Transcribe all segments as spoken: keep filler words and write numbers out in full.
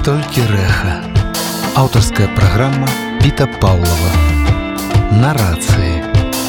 Толькі рэха. Аўтарская праграма Піта Паўлова. На рацыі.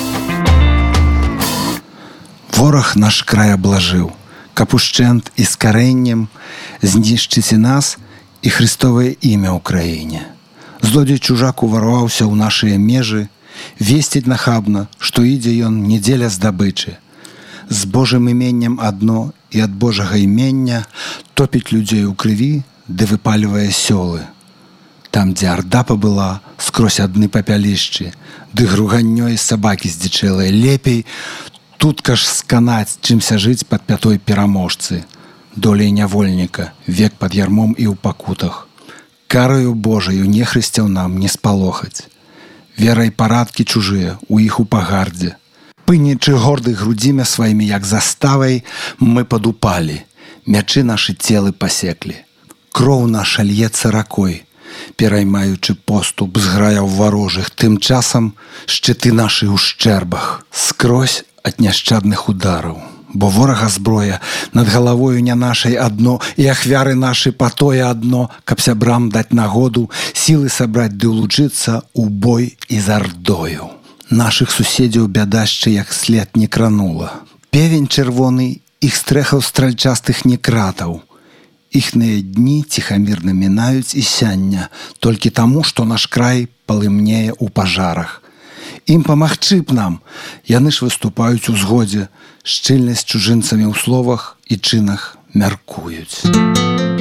Вораг наш край аблажыў, каб ушчэнт і з карэннем знішчыць і нас, і Христовае імя ў краіне. Злодзей чужак уварваўся ў нашыя межы, весціць нахабна, што ідзе ён недзеля здабычы. З Божым іменнем адно і ад Божага імення топіць людзей у крыві, ды выпальвае сёлы. Там, дзе арда пабыла, скрозь адны папялішчы, ды груганнёй сабакі здзічэлыя. Лепей тутка ж сканаць, чымся жыць пад пятой пераможцы. Долей нявольніка, век пад ярмом і ў пакутах. Караю Божаю нехрысцяў нам не спалохаць. Верай парадкі чужыя, у іх у пагардзе. Пынічы горды грудзімя сваімі, як заставай, мы падупалі. Мячы нашы целы пасеклі. Кроў наша льецца ракой, пераймаючы поступ з граяў варожых. Тым часам шчыты нашы ў шчэрбах, скрозь ад няшчадных удараў. Бо ворага зброя над галавою не нашай адно, і ахвяры нашы па тое адно, каб сябрам даць нагоду сілы сабраць ды ўлучыцца ў бой і з ардою. Нашых суседзяў бядашчы як след не кранула. Певень чырвоны іх стрэхаў стральчастых не кратаў. Іхныя дні ціхамірна мінаюць і сяння, толькі таму, што наш край палымнее ў пажарах. Ім памагчы б нам, яны ж выступаюць у згодзе, шчыльнасць чужынцамі ў словах і чынах мяркуюць.